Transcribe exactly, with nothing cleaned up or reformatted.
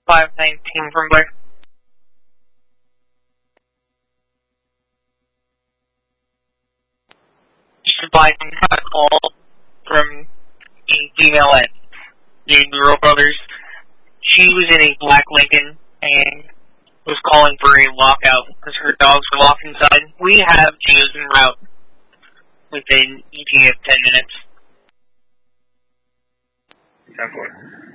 five nineteen from Blair. Just advising a call from a female at the Girl Brothers. She was in a black Lincoln and was calling for a lockout because her dogs were locked inside. We have Geos en route within E T A of ten minutes. ten four.